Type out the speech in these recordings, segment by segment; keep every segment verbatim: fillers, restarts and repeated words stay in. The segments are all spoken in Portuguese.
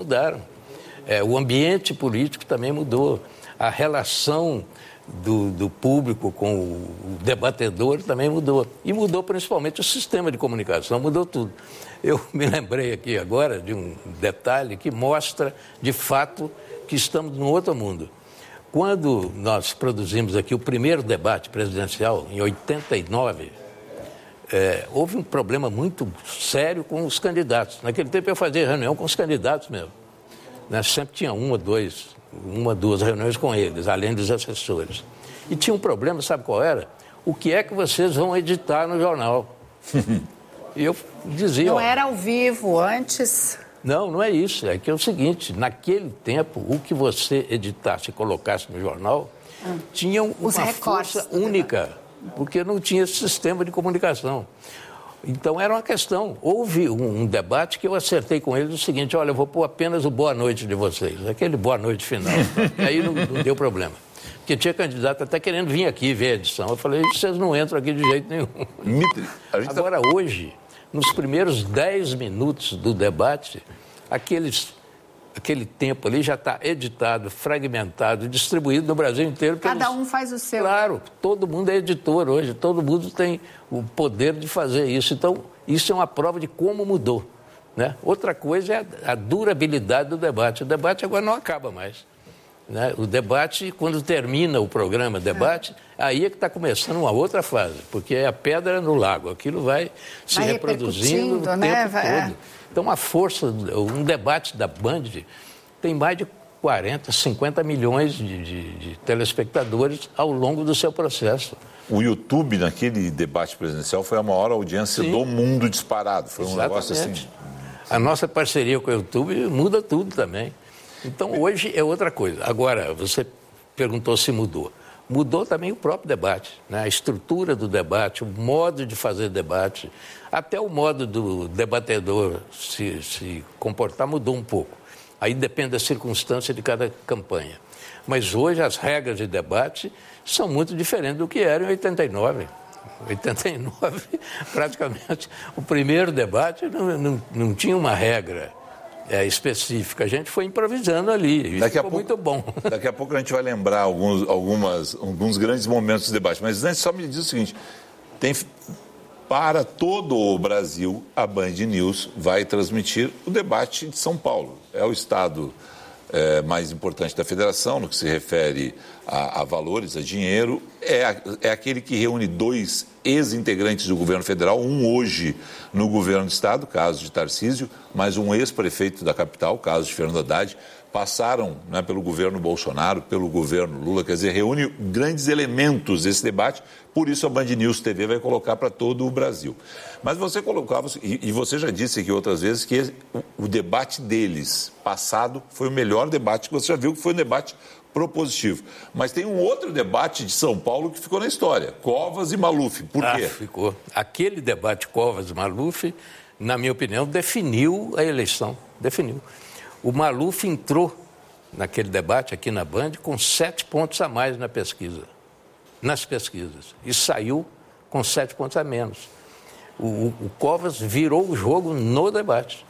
mudaram. É, o ambiente político também mudou. A relação do, do público com o debatedor também mudou. E mudou principalmente o sistema de comunicação, mudou tudo. Eu me lembrei aqui agora de um detalhe que mostra, de fato, que estamos num outro mundo. Quando nós produzimos aqui o primeiro debate presidencial, em oitenta e nove, é, houve um problema muito sério com os candidatos. Naquele tempo eu fazia reunião com os candidatos mesmo. Né? Sempre tinha uma, dois, uma, duas reuniões com eles, além dos assessores. E tinha um problema, sabe qual era? O que é que vocês vão editar no jornal? E eu dizia... Não ó, era ao vivo antes? Não, não é isso. É que é o seguinte, naquele tempo, o que você editasse e colocasse no jornal, hum. tinha uma força única, porque não tinha esse sistema de comunicação. Então, era uma questão. Houve um, um debate que eu acertei com eles o seguinte, olha, eu vou pôr apenas o boa noite de vocês, aquele boa noite final. E aí não, não deu problema. Porque tinha candidato até querendo vir aqui ver a edição. Eu falei, vocês não entram aqui de jeito nenhum. Mitre, Agora, tá... hoje, nos primeiros dez minutos do debate, aqueles, aquele tempo ali já está editado, fragmentado, distribuído no Brasil inteiro. Cada pelos... um faz o seu. Claro, todo mundo é editor hoje, todo mundo tem o poder de fazer isso. Então, isso é uma prova de como mudou. Né? Outra coisa é a, a durabilidade do debate. O debate agora não acaba mais. Né? O debate, quando termina o programa debate, é. aí é que está começando uma outra fase, porque é a pedra no lago, aquilo vai se vai reproduzindo o tempo né? todo. É. Então, a força, um debate da Band tem mais de quarenta, cinquenta milhões de, de, de telespectadores ao longo do seu processo. O YouTube, naquele debate presidencial, foi a maior audiência Sim. do mundo disparado. Foi um Exatamente. negócio assim... A nossa parceria com o YouTube muda tudo também. Então, hoje é outra coisa. Agora, você perguntou se mudou. Mudou também o próprio debate, né? A estrutura do debate, o modo de fazer debate, até o modo do debatedor se, se comportar mudou um pouco. Aí depende da circunstância de cada campanha. Mas hoje as regras de debate são muito diferentes do que eram em oitenta e nove. Em oitenta e nove, praticamente, o primeiro debate não, não, não tinha uma regra É, específica. A gente foi improvisando ali. Daqui ficou a pouco, muito bom. Daqui a pouco a gente vai lembrar alguns, algumas, alguns grandes momentos do debate. Mas antes, só me diz o seguinte: tem, para todo o Brasil, a Band News vai transmitir o debate de São Paulo. É o estado é, mais importante da federação, no que se refere a, a valores, a dinheiro. É, a, é aquele que reúne dois ex-integrantes do governo federal, um hoje no governo do estado, caso de Tarcísio, mas um ex-prefeito da capital, caso de Fernando Haddad, passaram, né, pelo governo Bolsonaro, pelo governo Lula, quer dizer, reúne grandes elementos desse debate, por isso a Band News T V vai colocar para todo o Brasil. Mas você colocava, e, e você já disse aqui outras vezes, que o, o debate deles passado foi o melhor debate que você já viu, que foi um debate propositivo. Mas tem um outro debate de São Paulo que ficou na história, Covas e Maluf. Por quê? Ah, ficou. Aquele debate Covas e Maluf, na minha opinião, definiu a eleição. Definiu. O Maluf entrou naquele debate aqui na Band com sete pontos a mais na pesquisa, nas pesquisas, e saiu com sete pontos a menos. O, o, o Covas virou o jogo no debate.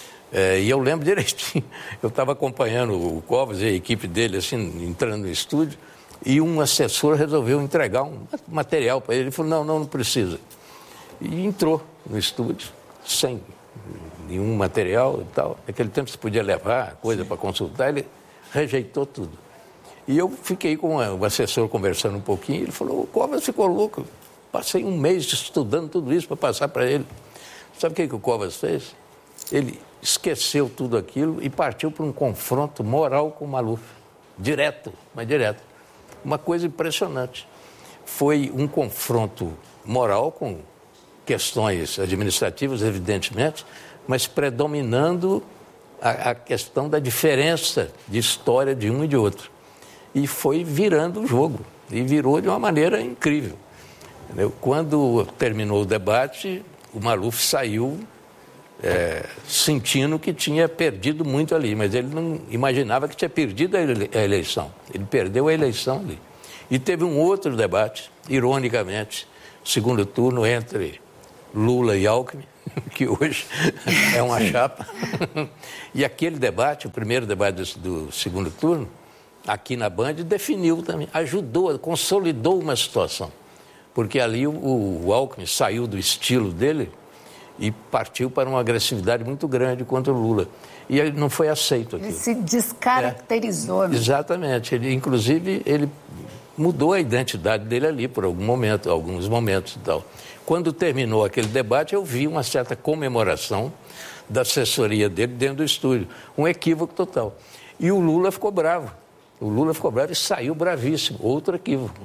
É, e eu lembro direitinho, eu estava acompanhando o Covas e a equipe dele, assim, entrando no estúdio, e um assessor resolveu entregar um material para ele. Ele falou, não, não, não precisa. E entrou no estúdio, sem nenhum material e tal. Naquele tempo você podia levar coisa para consultar, ele rejeitou tudo. E eu fiquei com o assessor conversando um pouquinho, ele falou, o Covas ficou louco. Passei um mês estudando tudo isso para passar para ele. Sabe o que, que o Covas fez? Ele esqueceu tudo aquilo e partiu para um confronto moral com o Maluf. Direto, mas direto. Uma coisa impressionante. Foi um confronto moral com questões administrativas, evidentemente, mas predominando a, a questão da diferença de história de um e de outro. E foi virando o jogo. E virou de uma maneira incrível. Entendeu? Quando terminou o debate, o Maluf saiu é, sentindo que tinha perdido muito ali, mas ele não imaginava que tinha perdido a eleição. Ele perdeu a eleição ali. E teve um outro debate, ironicamente, segundo turno, entre Lula e Alckmin, que hoje é uma chapa. E aquele debate, o primeiro debate do, do segundo turno, aqui na Band, definiu também, ajudou, consolidou uma situação. Porque ali o, o Alckmin saiu do estilo dele e partiu para uma agressividade muito grande contra o Lula. E ele não foi aceito aquilo. Ele se descaracterizou. É, né? Exatamente. Ele, inclusive, ele mudou a identidade dele ali por algum momento, alguns momentos e tal. Quando terminou aquele debate, eu vi uma certa comemoração da assessoria dele dentro do estúdio. Um equívoco total. E o Lula ficou bravo. O Lula ficou bravo e saiu bravíssimo. Outro equívoco.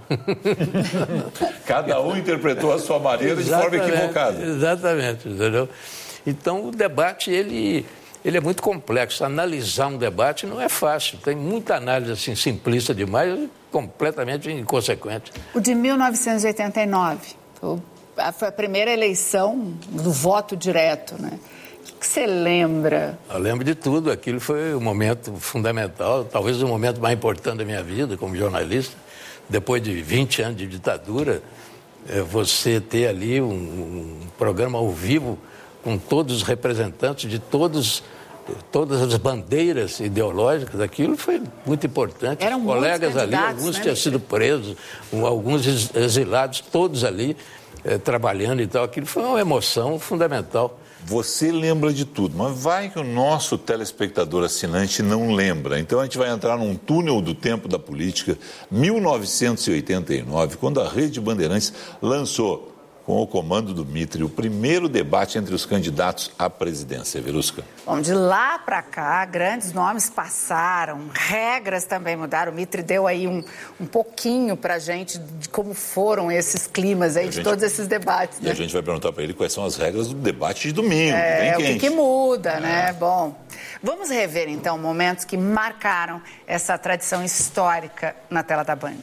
Cada um interpretou a sua maneira de forma equivocada. Exatamente, entendeu? Então, o debate, ele, ele é muito complexo. Analisar um debate não é fácil. Tem muita análise assim, simplista demais e completamente inconsequente. O de mil novecentos e oitenta e nove, foi a primeira eleição do voto direto, né? O que você lembra? Eu lembro de tudo. Aquilo foi um momento fundamental, talvez o momento mais importante da minha vida como jornalista. Depois de vinte anos de ditadura, você ter ali um, um programa ao vivo com todos os representantes de todos, todas as bandeiras ideológicas, aquilo foi muito importante. Eram os colegas ali, alguns né? tinham sido presos, alguns exilados, todos ali eh, trabalhando e tal. Aquilo foi uma emoção fundamental. Você lembra de tudo, mas vai que o nosso telespectador assinante não lembra. Então a gente vai entrar num túnel do tempo da política, mil novecentos e oitenta e nove, quando a Rede Bandeirantes lançou, com o comando do Mitre, o primeiro debate entre os candidatos à presidência. Verusca. Bom, de lá para cá, grandes nomes passaram, regras também mudaram. O Mitre deu aí um, um pouquinho para a gente de como foram esses climas aí, de gente, todos esses debates. E né? a gente vai perguntar para ele quais são as regras do debate de domingo. É, bem o que, que muda, é. né? Bom, vamos rever então momentos que marcaram essa tradição histórica na tela da Band.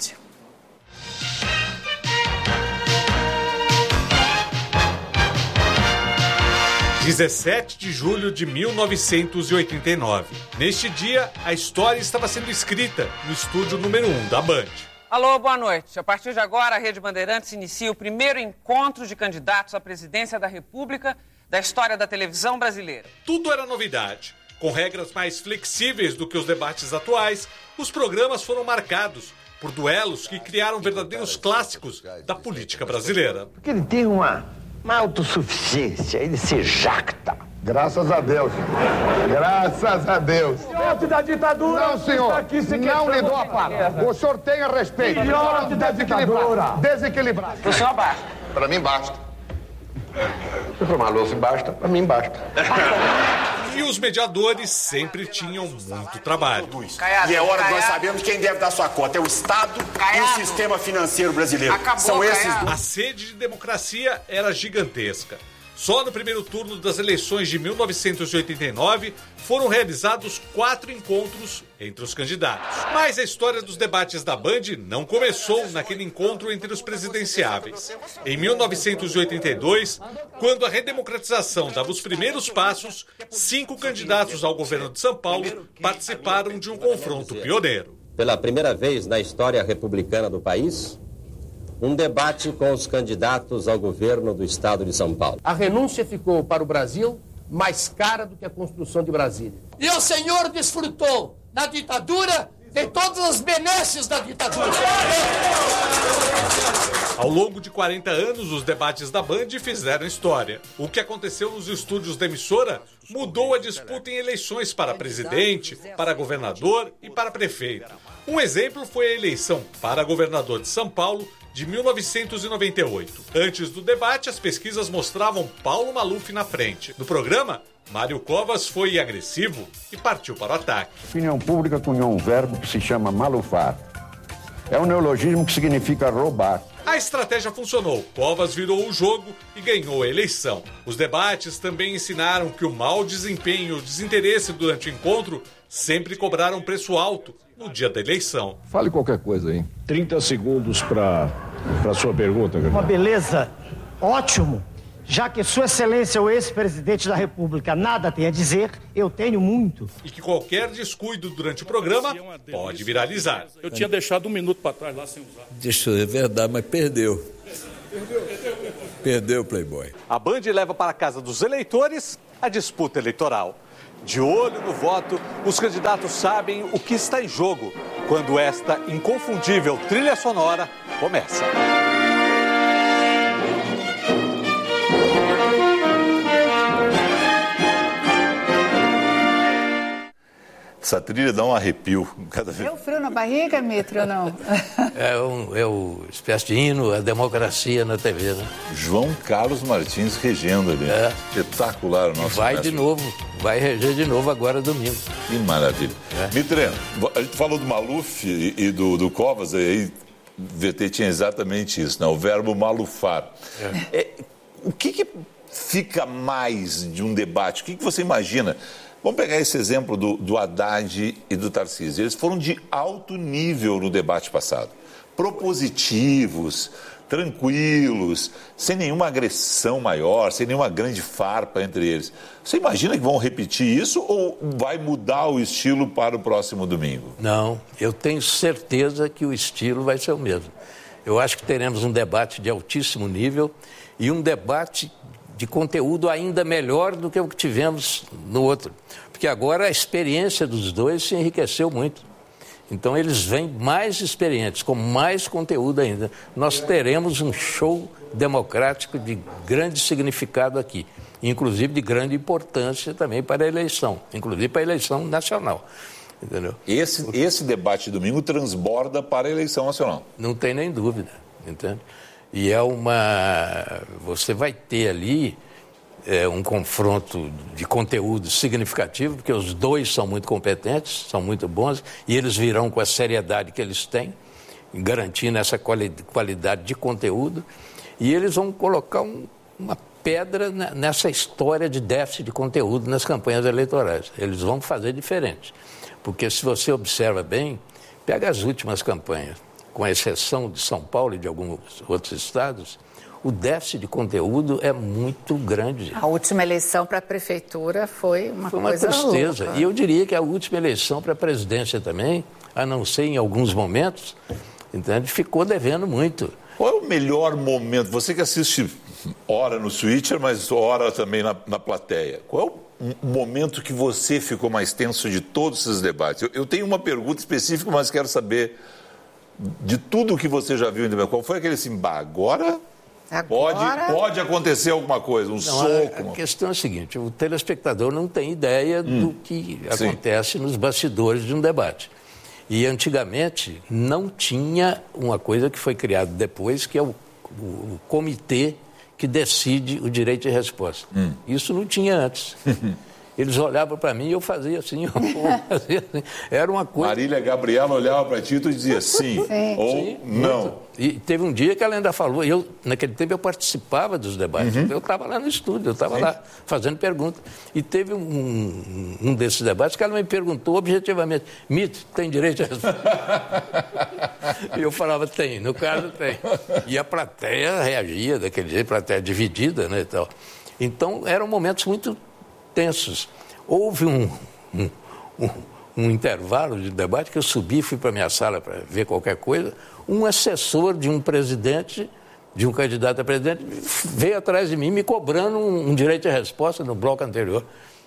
dezessete de julho de mil novecentos e oitenta e nove. Neste dia, a história estava sendo escrita no estúdio número um da Band. Alô, boa noite. A partir de agora, a Rede Bandeirantes inicia o primeiro encontro de candidatos à presidência da República da história da televisão brasileira. Tudo era novidade. Com regras mais flexíveis do que os debates atuais, os programas foram marcados por duelos que criaram verdadeiros clássicos da política brasileira. Porque ele tem uma... uma autossuficiência, ele se jacta. Graças a Deus. Graças a Deus. Filhote da ditadura. Não, senhor. Aqui se não lhe dou a palavra. O senhor tenha respeito. Filhote da ditadura. Desequilibrado. O senhor basta. Para mim basta. Se for uma louça basta, para mim basta. E os mediadores sempre tinham muito trabalho. Caiado, e é hora de nós sabermos quem deve dar sua cota. É o Estado Caiado. E o sistema financeiro brasileiro. Acabou, São esses Caiado. A sede de democracia era gigantesca. Só no primeiro turno das eleições de mil novecentos e oitenta e nove foram realizados quatro encontros entre os candidatos. Mas a história dos debates da Band não começou naquele encontro entre os presidenciáveis. Em mil novecentos e oitenta e dois, quando a redemocratização dava os primeiros passos, cinco candidatos ao governo de São Paulo participaram de um confronto pioneiro. Pela primeira vez na história republicana do país, um debate com os candidatos ao governo do estado de São Paulo. A renúncia ficou para o Brasil mais cara do que a construção de Brasília. E o senhor desfrutou na ditadura de todas as benesses da ditadura. Ao longo de quarenta anos, os debates da Band fizeram história. O que aconteceu nos estúdios da emissora mudou a disputa em eleições para presidente, para governador e para prefeito. Um exemplo foi a eleição para governador de São Paulo de mil novecentos e noventa e oito. Antes do debate, as pesquisas mostravam Paulo Maluf na frente. No programa, Mário Covas foi agressivo e partiu para o ataque. Opinião pública cunhou um verbo que se chama malufar. É um neologismo que significa roubar. A estratégia funcionou. Covas virou o jogo e ganhou a eleição. Os debates também ensinaram que o mau desempenho e o desinteresse durante o encontro sempre cobraram preço alto no dia da eleição. Fale qualquer coisa aí. trinta segundos para a sua pergunta. Uma beleza. Ótimo. Já que Sua Excelência, o ex-presidente da República, nada tem a dizer, eu tenho muito. E que qualquer descuido durante o programa pode viralizar. Eu tinha deixado um minuto para trás lá sem usar. Deixa eu ver, é verdade, mas perdeu. Perdeu o Playboy. A Band leva para a casa dos eleitores a disputa eleitoral. De olho no voto, os candidatos sabem o que está em jogo quando esta inconfundível trilha sonora começa. Essa trilha dá um arrepio cada vez. Deu frio na barriga, Mitri, ou não? É um, é um espécie de hino à democracia na T V, né? João Carlos Martins regendo ali. É. Espetacular o nosso Vai mestre. de novo, vai reger de novo agora domingo. Que maravilha. É. Mitre, a gente falou do Maluf e, e do, do Covas, aí V T tinha exatamente isso, né? O verbo malufar. É. É, o que, que fica mais de um debate? O que, que você imagina? Vamos pegar esse exemplo do, do Haddad e do Tarcísio. Eles foram de alto nível no debate passado. Propositivos, tranquilos, sem nenhuma agressão maior, sem nenhuma grande farpa entre eles. Você imagina que vão repetir isso ou vai mudar o estilo para o próximo domingo? Não, eu tenho certeza que o estilo vai ser o mesmo. Eu acho que teremos um debate de altíssimo nível e um debate de conteúdo ainda melhor do que o que tivemos no outro. Porque agora a experiência dos dois se enriqueceu muito. Então eles vêm mais experientes, com mais conteúdo ainda. Nós teremos um show democrático de grande significado aqui, inclusive de grande importância também para a eleição, inclusive para a eleição nacional. Entendeu? Esse, esse debate de domingo transborda para a eleição nacional. Não tem nem dúvida, entende? E é uma... Você vai ter ali é, um confronto de conteúdo significativo, porque os dois são muito competentes, são muito bons, e eles virão com a seriedade que eles têm, garantindo essa quali- qualidade de conteúdo, e eles vão colocar um, uma pedra na, nessa história de déficit de conteúdo nas campanhas eleitorais. Eles vão fazer diferente, porque se você observa bem, pega as últimas campanhas, com exceção de São Paulo e de alguns outros estados, o déficit de conteúdo é muito grande. A última eleição para a prefeitura foi uma, foi uma coisa tristeza. louca. E eu diria que a última eleição para a presidência também, a não ser em alguns momentos, entende, ficou devendo muito. Qual é o melhor momento? Você que assiste hora no Switcher, mas hora também na, na plateia. Qual é o momento que você ficou mais tenso de todos esses debates? Eu, eu tenho uma pergunta específica, mas quero saber... De tudo que você já viu, qual foi aquele assim, bah, agora, agora... Pode, pode acontecer alguma coisa, um não, soco? A, a uma... questão é a seguinte, o telespectador não tem ideia hum, do que sim. acontece nos bastidores de um debate. E antigamente não tinha uma coisa que foi criada depois, que é o, o, o comitê que decide o direito de resposta. Hum. Isso não tinha antes. Eles olhavam para mim e eu fazia assim, eu fazia assim. Era uma coisa... Marília Gabriela olhava para ti e tu dizia sim, sim. ou sim, não. Muito. E teve um dia que ela ainda falou, eu, naquele tempo eu participava dos debates, uhum. eu estava lá no estúdio, eu estava lá fazendo perguntas. E teve um, um desses debates que ela me perguntou objetivamente, Mito, tem direito a responder? E eu falava, tem, no caso tem. E a plateia reagia daquele jeito, plateia dividida, né, e tal. Então eram momentos muito tensos. Houve um, um, um, um intervalo de debate que eu subi, fui para a minha sala para ver qualquer coisa, um assessor de um presidente, de um candidato a presidente, veio atrás de mim me cobrando um, um direito de resposta no bloco anterior.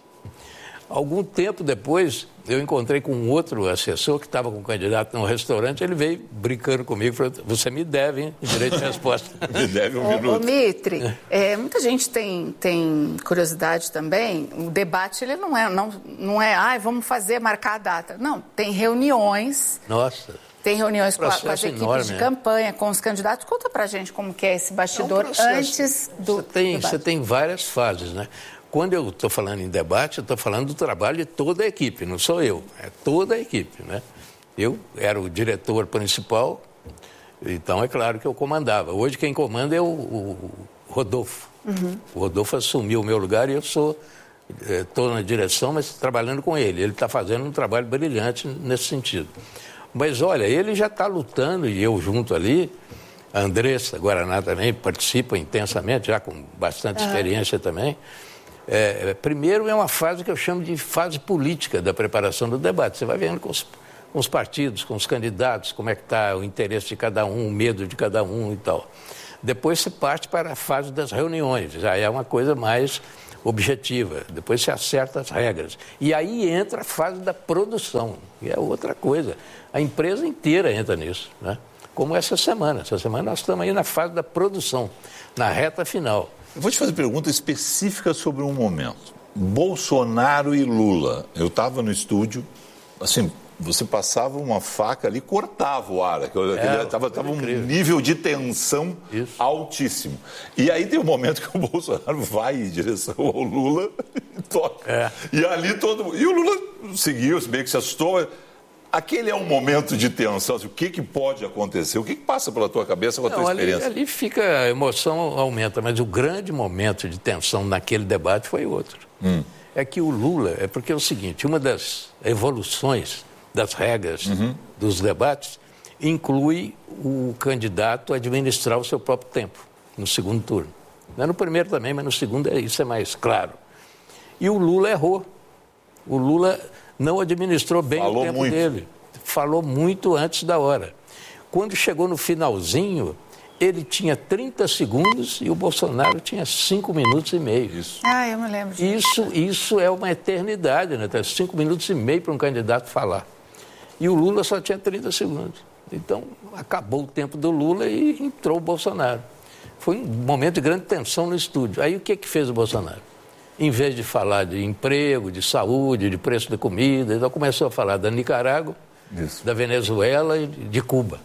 Algum tempo depois, eu encontrei com um outro assessor que estava com um candidato num restaurante, ele veio brincando comigo, falou, você me deve, hein, direito de resposta. Me deve um ô, minuto. Ô, Mitri, é, muita gente tem, tem curiosidade também, o debate ele não é, não, não é, ah, vamos fazer, marcar a data. Não, tem reuniões. Nossa. Tem reuniões com, a, com as equipes enorme, de né? campanha, com os candidatos. Conta pra gente como que é esse bastidor é um antes do você tem, debate. Você tem várias fases, né? Quando eu estou falando em debate, eu estou falando do trabalho de toda a equipe, não sou eu, é toda a equipe, né? Eu era o diretor principal, então é claro que eu comandava. Hoje quem comanda é o, o Rodolfo. Uhum. O Rodolfo assumiu o meu lugar e eu sou, estou na direção, mas trabalhando com ele. Ele está fazendo um trabalho brilhante nesse sentido. Mas olha, ele já está lutando e eu junto ali, a Andressa Guaraná também participa intensamente, já com bastante uhum. experiência também. É, primeiro é uma fase que eu chamo de fase política da preparação do debate. Você vai vendo com os, com os partidos, com os candidatos, como é que está o interesse de cada um, o medo de cada um e tal. Depois se parte para a fase das reuniões, já é uma coisa mais objetiva. Depois se acerta as regras. E aí entra a fase da produção, que é outra coisa. A empresa inteira entra nisso, né? Como essa semana. Essa semana nós estamos aí na fase da produção, na reta final. Eu vou te fazer pergunta específica sobre um momento. Bolsonaro e Lula. Eu estava no estúdio, assim, você passava uma faca ali, cortava o ar. Estava é, um nível de tensão Isso. altíssimo. E aí tem um momento que o Bolsonaro vai em direção ao Lula e toca. É. E ali todo mundo... E o Lula seguiu, se bem que se assustou. Aquele é um momento de tensão. O que, que pode acontecer? O que, que passa pela tua cabeça com a Não, tua experiência? Ali, ali fica, a emoção aumenta, mas o grande momento de tensão naquele debate foi outro. Hum. É que o Lula, é porque é o seguinte, uma das evoluções das regras uhum. dos debates inclui o candidato a administrar o seu próprio tempo, no segundo turno. Não é no primeiro também, mas no segundo isso é mais claro. E o Lula errou. O Lula não administrou bem Falou o tempo muito. dele. Falou muito antes da hora. Quando chegou no finalzinho, ele tinha trinta segundos e o Bolsonaro tinha cinco minutos e meio. Isso. Ah, eu me lembro. Isso, isso é uma eternidade, né? cinco minutos e meio para um candidato falar. E o Lula só tinha trinta segundos. Então, acabou o tempo do Lula e entrou o Bolsonaro. Foi um momento de grande tensão no estúdio. Aí o que, que fez o Bolsonaro? Em vez de falar de emprego, de saúde, de preço da comida, então começou a falar da Nicarágua, Isso. da Venezuela e de Cuba.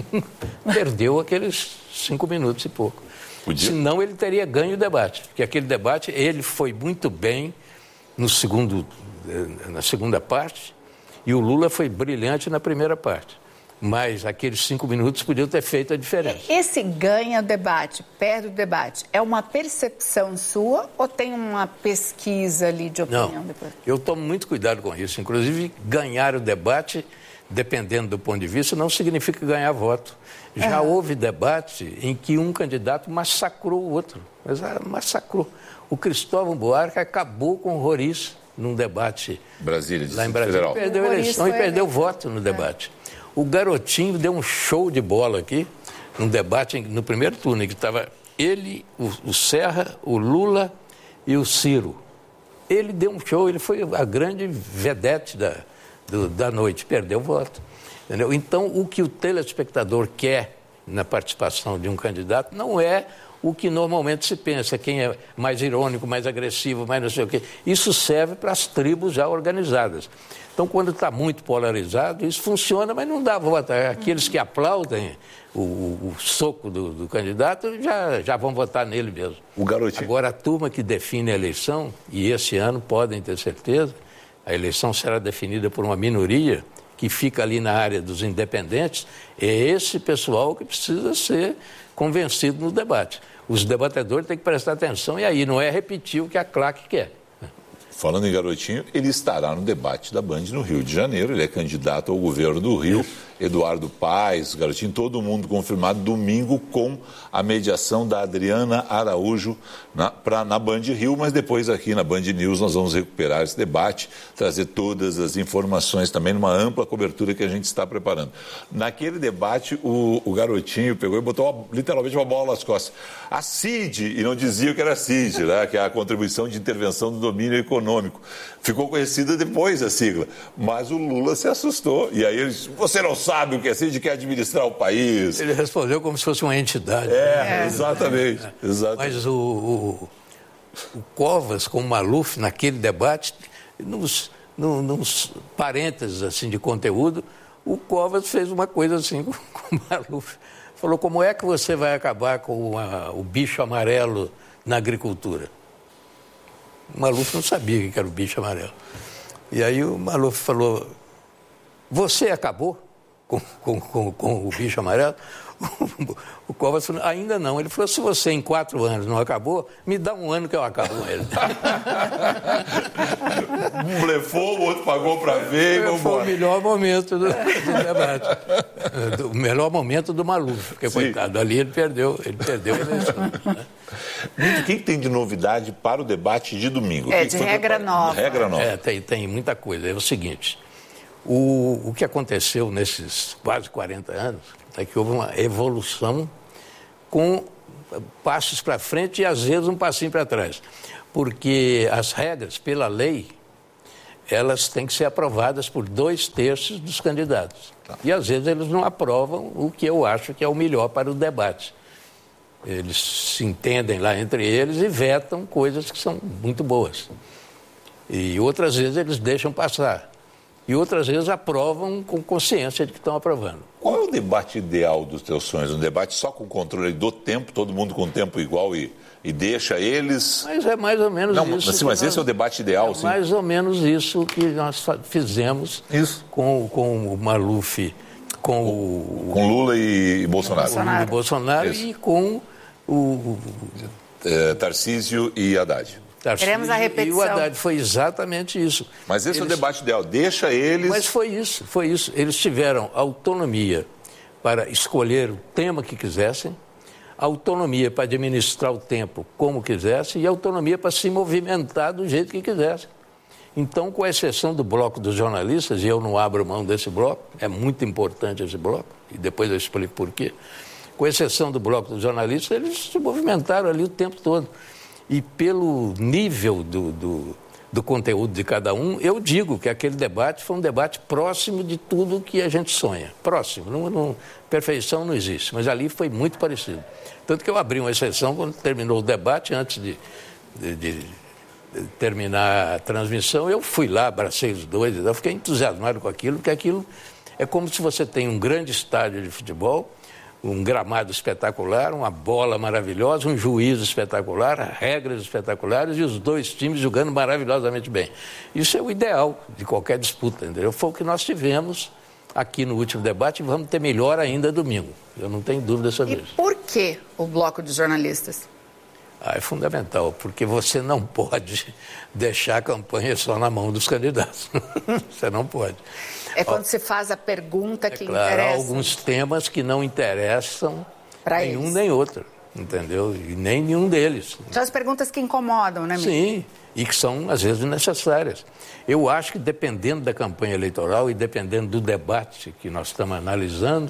Perdeu aqueles cinco minutos e pouco. Podia? Senão ele teria ganho o debate, porque aquele debate ele foi muito bem no segundo, na segunda parte e o Lula foi brilhante na primeira parte. Mas aqueles cinco minutos podiam ter feito a diferença. Esse ganha o debate, perde o debate, é uma percepção sua ou tem uma pesquisa ali de opinião? Não, depois? Eu tomo muito cuidado com isso. Inclusive, ganhar o debate, dependendo do ponto de vista, não significa ganhar voto. Já uhum. houve debate em que um candidato massacrou o outro. Mas massacrou. O Cristóvão Buarque acabou com o Roriz num debate Brasília, lá em Brasília. Federal. Perdeu a eleição e perdeu voto no debate. É. O Garotinho deu um show de bola aqui, num debate no primeiro turno, em que estava ele, o, o Serra, o Lula e o Ciro. Ele deu um show, ele foi a grande vedete da, do, da noite, perdeu o voto. Entendeu? Então, o que o telespectador quer na participação de um candidato não é o que normalmente se pensa, quem é mais irônico, mais agressivo, mais não sei o quê. Isso serve para as tribos já organizadas. Então, quando está muito polarizado, isso funciona, mas não dá voto. Aqueles que aplaudem o, o, o soco do, do candidato já, já vão votar nele mesmo. O garotinho. Agora, a turma que define a eleição, e esse ano podem ter certeza, a eleição será definida por uma minoria que fica ali na área dos independentes, é esse pessoal que precisa ser convencido no debate. Os debatedores têm que prestar atenção e aí não é repetir o que a claque quer. Falando em Garotinho, ele estará no debate da Band no Rio de Janeiro. Ele é candidato ao governo do Rio. Eduardo Paes, Garotinho, todo mundo confirmado domingo com a mediação da Adriana Araújo na, pra, na Band Rio. Mas depois aqui na Band News nós vamos recuperar esse debate, trazer todas as informações também numa ampla cobertura que a gente está preparando. Naquele debate, o, o Garotinho pegou e botou uma, literalmente uma bola nas costas. A C I D, e não dizia que era a C I D, né, que é a Contribuição de Intervenção do Domínio Econômico. Ficou conhecida depois a sigla. Mas o Lula se assustou. E aí ele disse, você não sabe o que é C I D, quer administrar o país. Ele respondeu como se fosse uma entidade. É, é. Exatamente, é. exatamente. Mas o, o, o Covas com o Maluf, naquele debate, nos, nos, nos parênteses assim, de conteúdo, o Covas fez uma coisa assim com, com o Maluf. Falou, como é que você vai acabar com a, o bicho amarelo na agricultura? O Maluf não sabia o que era o bicho amarelo. E aí o Maluf falou, você acabou com, com, com, com o bicho amarelo? O Covas falou, ainda não. Ele falou, se você em quatro anos não acabou, me dá um ano que eu acabo com ele. Um blefou, o outro pagou para ver e vamos Foi embora. o melhor momento do, do debate. O melhor momento do Maluf, porque, Sim. coitado, ali ele perdeu, ele perdeu a eleição. Né? O que tem de novidade para o debate de domingo? É, que de que regra nova. Regra nova. É, tem, tem muita coisa. É o seguinte, o, o que aconteceu nesses quase quarenta anos é que houve uma evolução com passos para frente e, às vezes, um passinho para trás. Porque as regras, pela lei, elas têm que ser aprovadas por dois terços dos candidatos. Tá. E, às vezes, eles não aprovam o que eu acho que é o melhor para o debate. Eles se entendem lá entre eles e vetam coisas que são muito boas. E outras vezes eles deixam passar. E outras vezes aprovam com consciência de que estão aprovando. Qual é o debate ideal dos teus sonhos? Um debate só com controle do tempo, todo mundo com tempo igual e, e deixa eles... Mas é mais ou menos Não, isso. Mas, sim, mas nós... esse é o debate ideal, é sim. mais ou menos isso que nós fizemos isso. Com, com o Maluf, com o... Com Lula e Bolsonaro. Com Lula e Bolsonaro isso. E com o... É, Tarcísio e Haddad. Tarcísio Queremos a repetição. E o Haddad, foi exatamente isso. Mas esse eles... é o debate ideal, deixa eles... Mas foi isso, foi isso. Eles tiveram autonomia para escolher o tema que quisessem, autonomia para administrar o tempo como quisessem e autonomia para se movimentar do jeito que quisessem. Então, com exceção do bloco dos jornalistas, e eu não abro mão desse bloco, é muito importante esse bloco, e depois eu explico por quê, com exceção do bloco dos jornalistas, eles se movimentaram ali o tempo todo. E pelo nível do, do, do conteúdo de cada um, eu digo que aquele debate foi um debate próximo de tudo que a gente sonha. Próximo. Não, não, perfeição não existe, mas ali foi muito parecido. Tanto que eu abri uma exceção quando terminou o debate, antes de, de, de, de terminar a transmissão, eu fui lá, abracei os dois, eu fiquei entusiasmado com aquilo, porque aquilo é como se você tem um grande estádio de futebol, um gramado espetacular, uma bola maravilhosa, um juiz espetacular, regras espetaculares e os dois times jogando maravilhosamente bem. Isso é o ideal de qualquer disputa, entendeu? Foi o que nós tivemos aqui no último debate e vamos ter melhor ainda domingo. Eu não tenho dúvida sobre e isso. E por que o bloco de jornalistas? Ah, é fundamental, porque você não pode deixar a campanha só na mão dos candidatos. Você não pode. É quando você faz a pergunta que é claro, interessa. Há alguns temas que não interessam pra nenhum eles. Nem outro, entendeu? E nem nenhum deles. São as perguntas que incomodam, né, Miguel? Sim, e que são, às vezes, necessárias. Eu acho que, dependendo da campanha eleitoral e dependendo do debate que nós estamos analisando,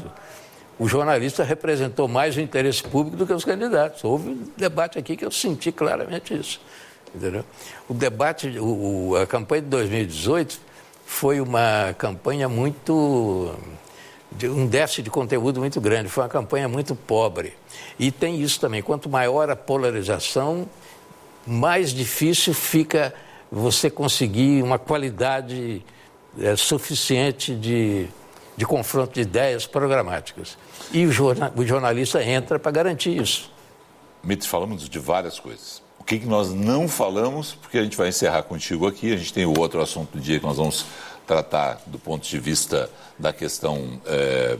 o jornalista representou mais o interesse público do que os candidatos. Houve um debate aqui que eu senti claramente isso, entendeu? O debate, o, o, a campanha de dois mil e dezoito foi uma campanha muito... de um déficit de conteúdo muito grande, foi uma campanha muito pobre. E tem isso também, quanto maior a polarização, mais difícil fica você conseguir uma qualidade é, suficiente de, de confronto de ideias programáticas. E o, jornal, o jornalista entra para garantir isso. Mitz, falamos de várias coisas. O que, que nós não falamos, porque a gente vai encerrar contigo aqui, a gente tem o outro assunto do dia que nós vamos tratar do ponto de vista da questão é,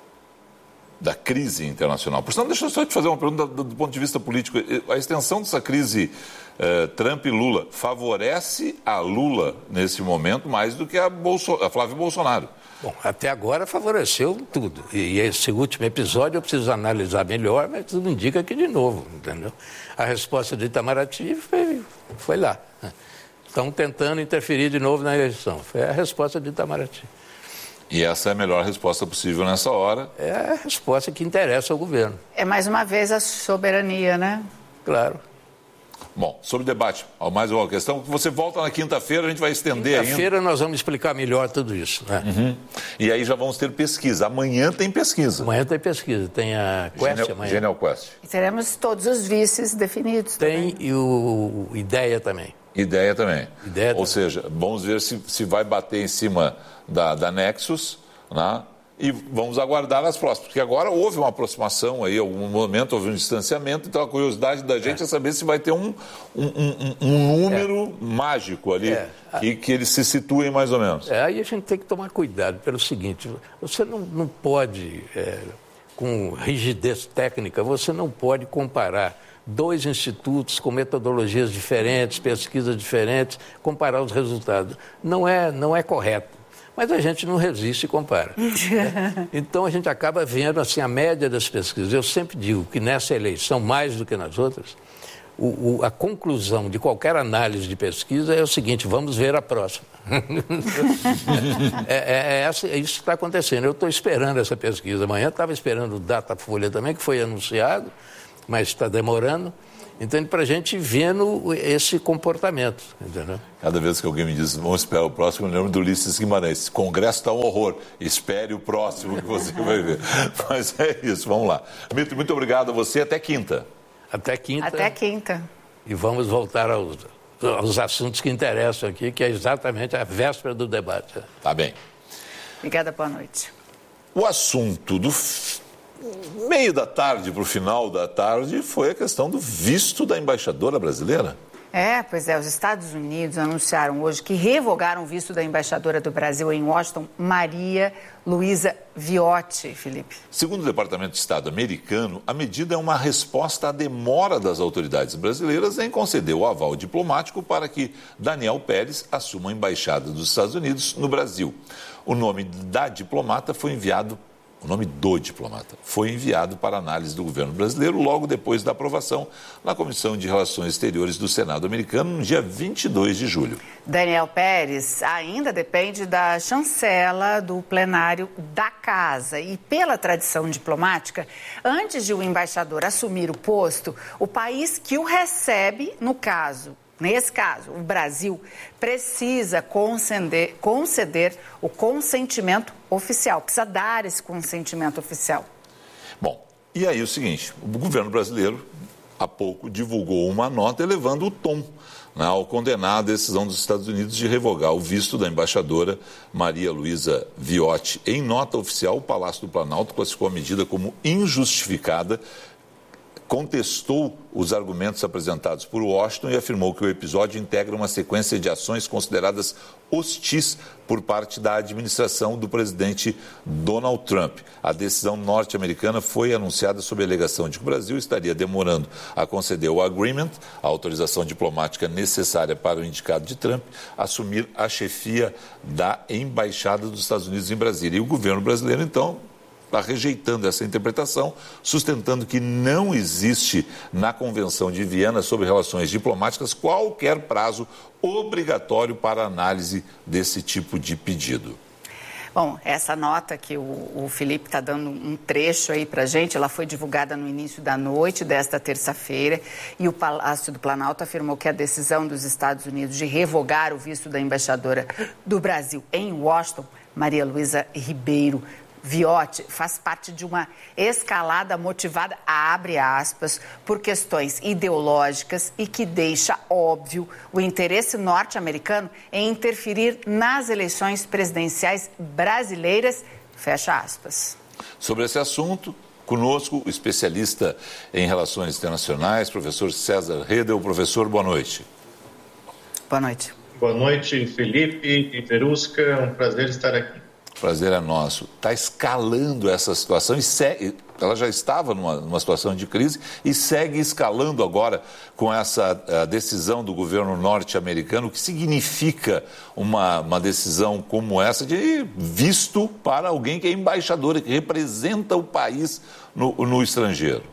da crise internacional. Por isso, deixa eu só te fazer uma pergunta do, do ponto de vista político. A extensão dessa crise é, Trump e Lula favorece a Lula nesse momento mais do que a, Bolso, a Flávio Bolsonaro? Bom, até agora favoreceu tudo. E esse último episódio eu preciso analisar melhor, mas tudo indica que de novo, entendeu? A resposta de Itamaraty foi, foi lá. Estão tentando interferir de novo na eleição. Foi a resposta de Itamaraty. E essa é a melhor resposta possível nessa hora? É a resposta que interessa ao governo. É mais uma vez a soberania, né? Claro. Bom, sobre o debate, mais uma questão, você volta na quinta-feira, a gente vai estender ainda. Quinta-feira nós vamos explicar melhor tudo isso, né? Uhum. E aí já vamos ter pesquisa. Amanhã tem pesquisa. Amanhã tem pesquisa, tem a Quest Genial, amanhã. Genial Quest. E teremos todos os vices definidos. Tem também. E o Ideia também. Ideia também. Ideia Ou também. seja, vamos ver se, se vai bater em cima da, da Nexus, né? E vamos aguardar as próximas, porque agora houve uma aproximação aí, algum momento houve um distanciamento, então a curiosidade da gente é, é saber se vai ter um, um, um, um número é. mágico ali, é. que, que eles se situem mais ou menos. É, aí a gente tem que tomar cuidado pelo seguinte, você não, não pode, é, com rigidez técnica, você não pode comparar dois institutos com metodologias diferentes, pesquisas diferentes, comparar os resultados. Não é, não é correto. Mas a gente não resiste e compara. Né? Então a gente acaba vendo assim, a média das pesquisas. Eu sempre digo que nessa eleição, mais do que nas outras, o, o, a conclusão de qualquer análise de pesquisa é o seguinte: vamos ver a próxima. é, é, é, essa, é isso que está acontecendo. Eu estou esperando essa pesquisa. Amanhã estava esperando o Datafolha também, que foi anunciado. mas está demorando. Então, para a gente vendo esse comportamento, entendeu? Cada vez que alguém me diz, vamos esperar o próximo, eu lembro do Ulisses Guimarães. Congresso está um horror, espere o próximo que você vai ver. Mas é isso, vamos lá. Mitri, muito obrigado a você, até quinta. Até quinta. Até quinta. E vamos voltar aos, aos assuntos que interessam aqui, que é exatamente a véspera do debate. Tá bem. Obrigada, boa noite. O assunto do meio da tarde para o final da tarde foi a questão do visto da embaixadora brasileira. É, pois é, os Estados Unidos anunciaram hoje que revogaram o visto da embaixadora do Brasil em Washington, Maria Luísa Viotti, Felipe. Segundo o Departamento de Estado americano, a medida é uma resposta à demora das autoridades brasileiras em conceder o aval diplomático para que Daniel Pérez assuma a embaixada dos Estados Unidos no Brasil. O nome da diplomata foi enviado O nome do diplomata foi enviado para análise do governo brasileiro logo depois da aprovação na Comissão de Relações Exteriores do Senado americano no dia vinte e dois de julho. Daniel Pérez ainda depende da chancela do plenário da Casa e, pela tradição diplomática, antes de o embaixador assumir o posto, o país que o recebe, no caso, Nesse caso, o Brasil precisa conceder, conceder o consentimento oficial, precisa dar esse consentimento oficial. Bom, e aí o seguinte, o governo brasileiro, há pouco, divulgou uma nota elevando o tom, né, ao condenar a decisão dos Estados Unidos de revogar o visto da embaixadora Maria Luísa Viotti. Em nota oficial, o Palácio do Planalto classificou a medida como injustificada, contestou os argumentos apresentados por Washington e afirmou que o episódio integra uma sequência de ações consideradas hostis por parte da administração do presidente Donald Trump. A decisão norte-americana foi anunciada sob a alegação de que o Brasil estaria demorando a conceder o agreement, a autorização diplomática necessária para o indicado de Trump assumir a chefia da Embaixada dos Estados Unidos em Brasília. E o governo brasileiro, então, está rejeitando essa interpretação, sustentando que não existe na Convenção de Viena sobre Relações Diplomáticas qualquer prazo obrigatório para análise desse tipo de pedido. Bom, essa nota que o, o Felipe está dando um trecho aí para a gente, ela foi divulgada no início da noite desta terça-feira e o Palácio do Planalto afirmou que a decisão dos Estados Unidos de revogar o visto da embaixadora do Brasil em Washington, Maria Luísa Ribeiro Viotti, faz parte de uma escalada motivada, abre aspas, por questões ideológicas e que deixa óbvio o interesse norte-americano em interferir nas eleições presidenciais brasileiras, fecha aspas. Sobre esse assunto, conosco o especialista em relações internacionais, professor César Redel. Professor, boa noite. Boa noite. Boa noite, Felipe e Verusca, é um prazer estar aqui. Prazer é nosso. Está escalando essa situação e segue, ela já estava numa, numa situação de crise e segue escalando agora com essa decisão do governo norte-americano. O que significa uma, uma decisão como essa de visto para alguém que é embaixadora, que representa o país no, no estrangeiro?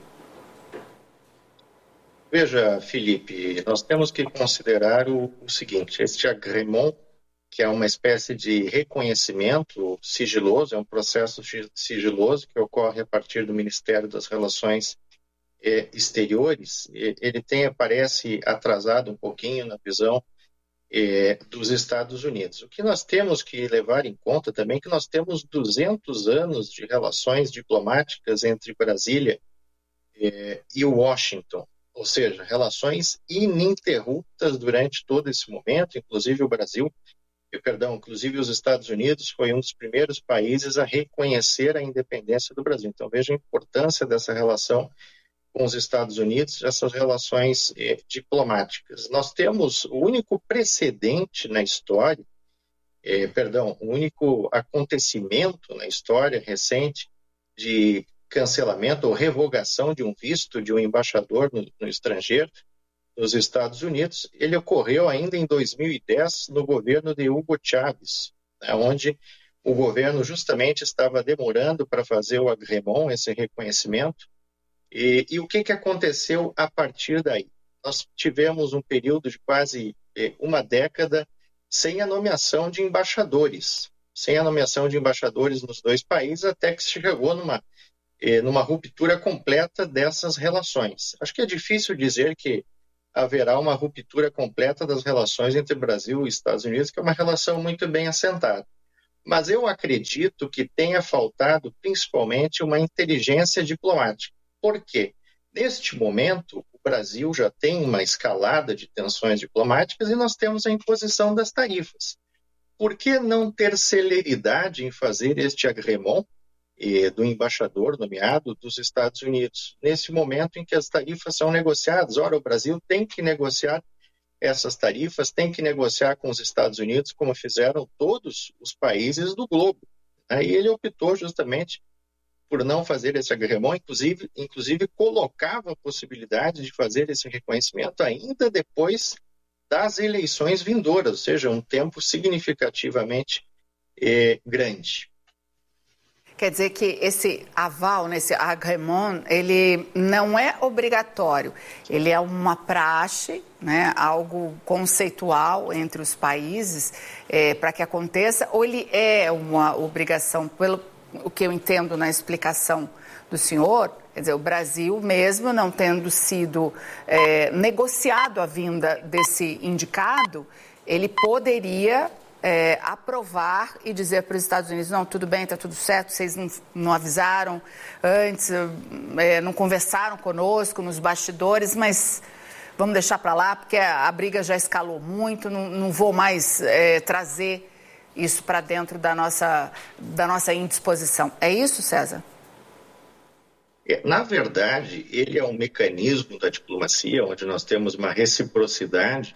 Veja, Felipe, nós temos que considerar o, o seguinte, este agrément, que é uma espécie de reconhecimento sigiloso, é um processo sigiloso que ocorre a partir do Ministério das Relações eh, Exteriores. Ele tem, aparece atrasado um pouquinho na visão eh, dos Estados Unidos. O que nós temos que levar em conta também é que nós temos duzentos anos de relações diplomáticas entre Brasília eh, e Washington, ou seja, relações ininterruptas durante todo esse momento, inclusive o Brasil Perdão, inclusive os Estados Unidos foi um dos primeiros países a reconhecer a independência do Brasil. Então veja a importância dessa relação com os Estados Unidos, essas relações eh, diplomáticas. Nós temos o único precedente na história, eh, perdão, o único acontecimento na história recente de cancelamento ou revogação de um visto de um embaixador no, no estrangeiro, nos Estados Unidos. Ele ocorreu ainda em dois mil e dez no governo de Hugo Chávez, né, onde o governo justamente estava demorando para fazer o agrément, esse reconhecimento. E, e o que, que aconteceu a partir daí? Nós tivemos um período de quase eh, uma década sem a nomeação de embaixadores, sem a nomeação de embaixadores nos dois países, até que se chegou numa eh, numa ruptura completa dessas relações. Acho que é difícil dizer que haverá uma ruptura completa das relações entre Brasil e Estados Unidos, que é uma relação muito bem assentada. Mas eu acredito que tenha faltado principalmente uma inteligência diplomática. Por quê? Neste momento, o Brasil já tem uma escalada de tensões diplomáticas e nós temos a imposição das tarifas. Por que não ter celeridade em fazer este agremon eh, do embaixador nomeado dos Estados Unidos, nesse momento em que as tarifas são negociadas? Ora, o Brasil tem que negociar essas tarifas, tem que negociar com os Estados Unidos, como fizeram todos os países do globo. Aí ele optou justamente por não fazer esse agremon, inclusive, inclusive colocava a possibilidade de fazer esse reconhecimento ainda depois das eleições vindouras, ou seja, um tempo significativamente eh, grande. Quer dizer que esse aval, nesse agremon, ele não é obrigatório, ele é uma praxe, né, algo conceitual entre os países é, para que aconteça, ou ele é uma obrigação, pelo o que eu entendo na explicação do senhor, quer dizer, o Brasil mesmo não tendo sido é, negociado a vinda desse indicado, ele poderia É, aprovar e dizer para os Estados Unidos, não, tudo bem, está tudo certo, vocês não, não avisaram antes, é, não conversaram conosco nos bastidores, mas vamos deixar para lá, porque a, a briga já escalou muito, não, não vou mais é, trazer isso para dentro da nossa, da nossa indisposição. É isso, César? É, na verdade, ele é um mecanismo da diplomacia, onde nós temos uma reciprocidade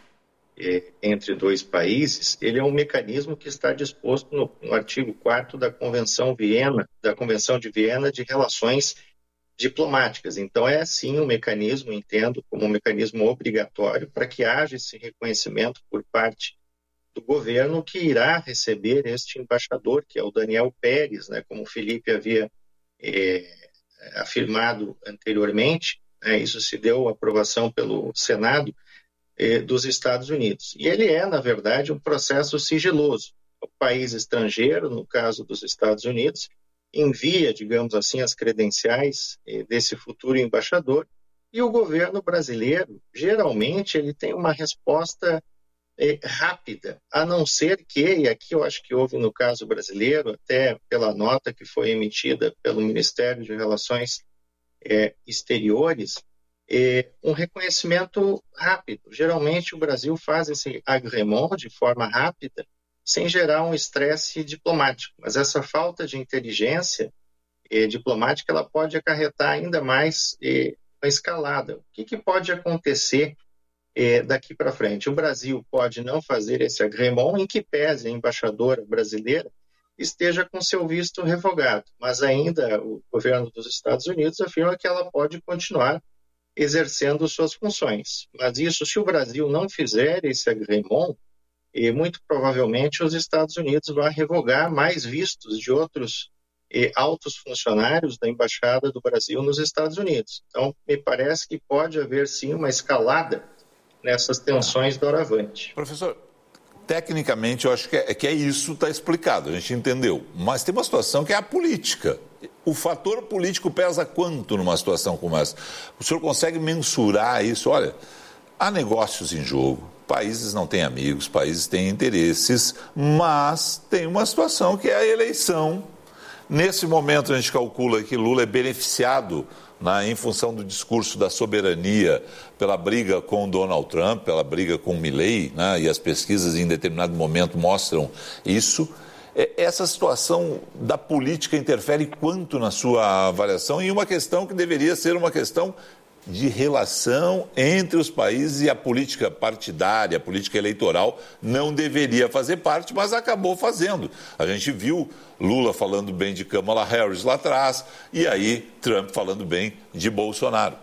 entre dois países. Ele é um mecanismo que está disposto no, no artigo quarto da Convenção Viena, da Convenção de Viena de Relações Diplomáticas. Então é sim um mecanismo, entendo, como um mecanismo obrigatório para que haja esse reconhecimento por parte do governo que irá receber este embaixador, que é o Daniel Pérez, né, como o Felipe havia é, afirmado anteriormente, né, isso se deu aprovação pelo Senado dos Estados Unidos. E ele é, na verdade, um processo sigiloso. O país estrangeiro, no caso dos Estados Unidos, envia, digamos assim, as credenciais desse futuro embaixador e o governo brasileiro, geralmente, ele tem uma resposta eh, rápida, a não ser que, e aqui eu acho que houve no caso brasileiro, até pela nota que foi emitida pelo Ministério de Relações eh, Exteriores, É um reconhecimento rápido. Geralmente o Brasil faz esse agremon de forma rápida, sem gerar um estresse diplomático. Mas essa falta de inteligência eh, diplomática ela pode acarretar ainda mais eh, uma escalada. O que, que pode acontecer eh, daqui para frente? O Brasil pode não fazer esse agremon, em que pese a embaixadora brasileira esteja com seu visto revogado, mas ainda o governo dos Estados Unidos afirma que ela pode continuar exercendo suas funções. Mas isso, se o Brasil não fizer esse agremon, eh, muito provavelmente os Estados Unidos vão revogar mais vistos de outros eh, altos funcionários da Embaixada do Brasil nos Estados Unidos. Então, me parece que pode haver, sim, uma escalada nessas tensões doravante. Professor, tecnicamente, eu acho que é, que é isso, está explicado, a gente entendeu. Mas tem uma situação que é a política. O fator político pesa quanto numa situação como essa? O senhor consegue mensurar isso? Olha, há negócios em jogo, países não têm amigos, países têm interesses, mas tem uma situação que é a eleição. Nesse momento a gente calcula que Lula é beneficiado né, em função do discurso da soberania pela briga com Donald Trump, pela briga com Milei, né, e as pesquisas em determinado momento mostram isso. Essa situação da política interfere quanto na sua avaliação em uma questão que deveria ser uma questão de relação entre os países e a política partidária, a política eleitoral não deveria fazer parte, mas acabou fazendo. A gente viu Lula falando bem de Kamala Harris lá atrás e aí Trump falando bem de Bolsonaro.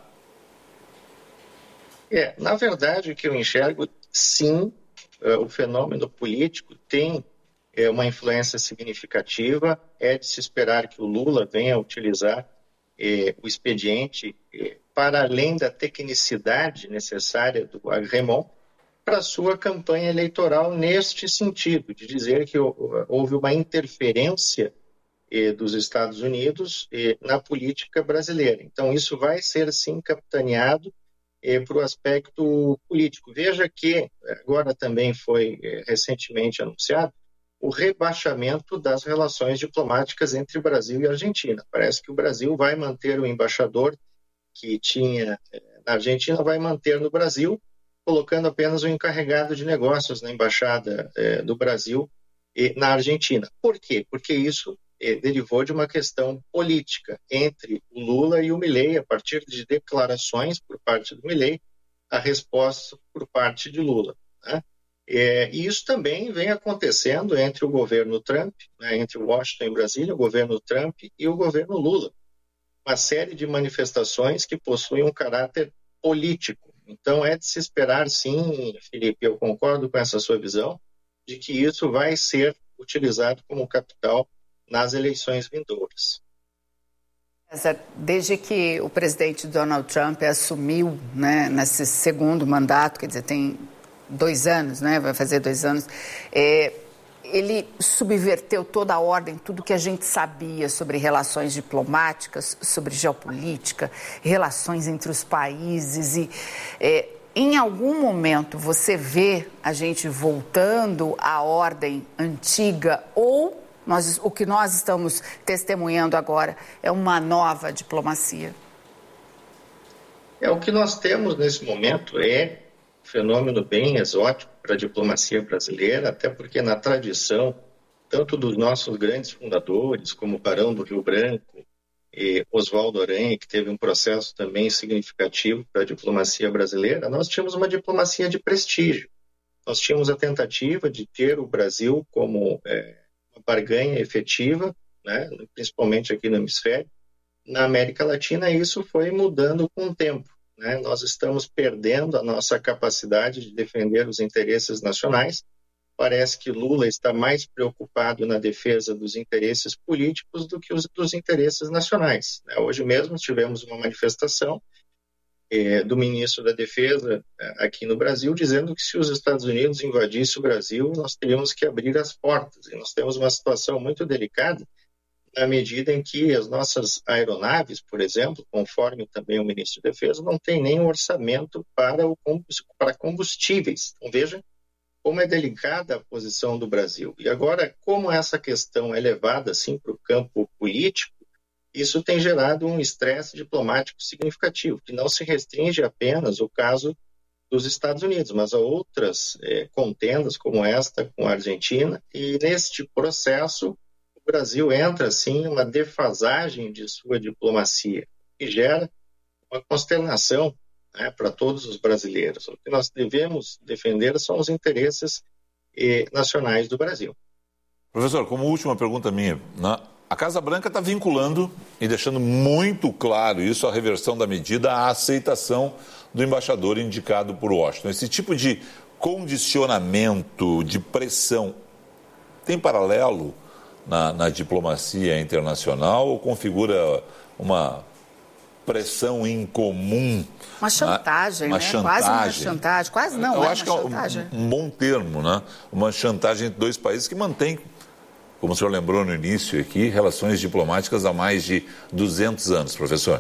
É, na verdade, o que eu enxergo, sim, o fenômeno político tem é uma influência significativa. É de se esperar que o Lula venha a utilizar eh, o expediente eh, para além da tecnicidade necessária do agremon para a sua campanha eleitoral neste sentido, de dizer que houve uma interferência eh, dos Estados Unidos eh, na política brasileira. Então, isso vai ser, sim, capitaneado eh, para o aspecto político. Veja que, agora também foi eh, recentemente anunciado, o rebaixamento das relações diplomáticas entre Brasil e Argentina. Parece que o Brasil vai manter o embaixador que tinha eh, na Argentina, vai manter no Brasil, colocando apenas o encarregado de negócios na Embaixada eh, do Brasil eh, na Argentina. Por quê? Porque isso eh, derivou de uma questão política entre o Lula e o Milei, a partir de declarações por parte do Milei, a resposta por parte de Lula, né? É, e isso também vem acontecendo entre o governo Trump, né, entre Washington e Brasília, o governo Trump e o governo Lula. Uma série de manifestações que possuem um caráter político. Então, é de se esperar, sim, Felipe, eu concordo com essa sua visão, de que isso vai ser utilizado como capital nas eleições vindouras. Desde que o presidente Donald Trump assumiu, né, nesse segundo mandato, quer dizer, tem dois anos, né, vai fazer dois anos, é, ele subverteu toda a ordem, tudo que a gente sabia sobre relações diplomáticas, sobre geopolítica, relações entre os países. E é, em algum momento você vê a gente voltando à ordem antiga ou nós, o que nós estamos testemunhando agora é uma nova diplomacia? É, o que nós temos nesse momento é um fenômeno bem exótico para a diplomacia brasileira, até porque na tradição, tanto dos nossos grandes fundadores, como Barão do Rio Branco e Oswaldo Aranha, que teve um processo também significativo para a diplomacia brasileira, nós tínhamos uma diplomacia de prestígio. Nós tínhamos a tentativa de ter o Brasil como é, uma barganha efetiva, né, principalmente aqui no hemisfério. Na América Latina, isso foi mudando com o tempo. Né? Nós estamos perdendo a nossa capacidade de defender os interesses nacionais. Parece que Lula está mais preocupado na defesa dos interesses políticos do que os, dos interesses nacionais. Né? Hoje mesmo tivemos uma manifestação eh, do ministro da Defesa eh, aqui no Brasil, dizendo que se os Estados Unidos invadissem o Brasil, nós teríamos que abrir as portas. E nós temos uma situação muito delicada, na medida em que as nossas aeronaves, por exemplo, conforme também o ministro da Defesa, não tem nem orçamento para, o, para combustíveis. Então, veja como é delicada a posição do Brasil. E agora, como essa questão é levada assim, para o campo político, isso tem gerado um estresse diplomático significativo, que não se restringe apenas ao caso dos Estados Unidos, mas a outras eh, contendas como esta com a Argentina. E neste processo, o Brasil entra, assim, em uma defasagem de sua diplomacia, que gera uma consternação, né, para todos os brasileiros. O que nós devemos defender são os interesses eh, nacionais do Brasil. Professor, como última pergunta minha, né, a Casa Branca está vinculando e deixando muito claro isso, a reversão da medida, à aceitação do embaixador indicado por Washington. Esse tipo de condicionamento, de pressão, tem paralelo Na, na diplomacia internacional ou configura uma pressão incomum? Uma chantagem, uma né? chantagem. Quase uma chantagem. Quase não, Eu é acho uma que chantagem. é um, um bom termo, né? Uma chantagem entre dois países que mantém, como o senhor lembrou no início aqui, relações diplomáticas há mais de duzentos anos, professor.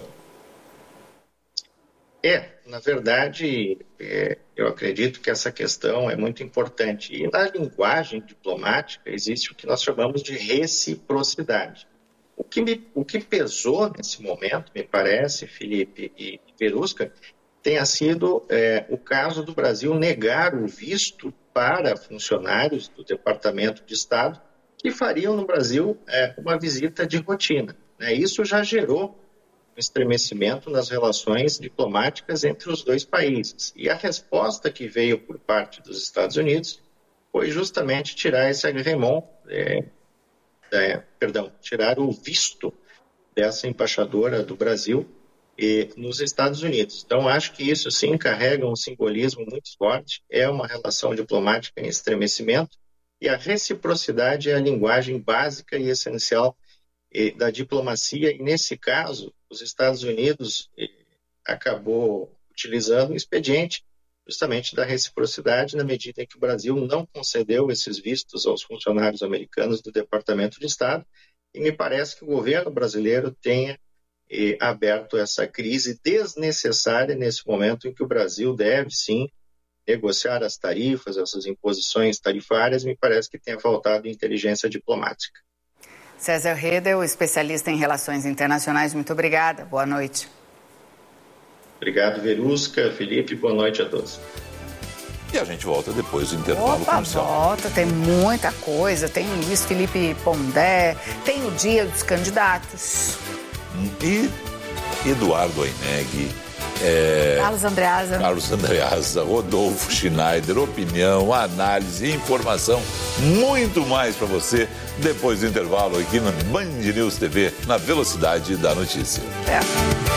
É, na verdade, é, eu acredito que essa questão é muito importante. E na linguagem diplomática existe o que nós chamamos de reciprocidade. O que, me, o que pesou nesse momento, me parece, Felipe e Verusca, tenha sido é, o caso do Brasil negar o visto para funcionários do Departamento de Estado que fariam no Brasil é, uma visita de rotina. Né? Isso já gerou um estremecimento nas relações diplomáticas entre os dois países. E a resposta que veio por parte dos Estados Unidos foi justamente tirar esse agrément, é, é, perdão, tirar o visto dessa embaixadora do Brasil e, nos Estados Unidos. Então, acho que isso sim carrega um simbolismo muito forte, é uma relação diplomática em estremecimento, e a reciprocidade é a linguagem básica e essencial eh, da diplomacia, e nesse caso, os Estados Unidos eh, acabou utilizando o expediente justamente da reciprocidade, na medida em que o Brasil não concedeu esses vistos aos funcionários americanos do Departamento de Estado, e me parece que o governo brasileiro tenha eh, aberto essa crise desnecessária nesse momento em que o Brasil deve, sim, negociar as tarifas, essas imposições tarifárias. Me parece que tenha faltado inteligência diplomática. César Redel, especialista em relações internacionais, muito obrigada. Boa noite. Obrigado, Verusca, Felipe, boa noite a todos. E a gente volta depois do intervalo Opa, comercial. volta, tem muita coisa. Tem Luiz Felipe Pondé, tem o Dia dos Candidatos. E Eduardo Aineg, é... Carlos Andreasa. Carlos Andreasa, Rodolfo Schneider, opinião, análise, informação, muito mais para você depois do intervalo aqui na Band News T V, na velocidade da notícia. É.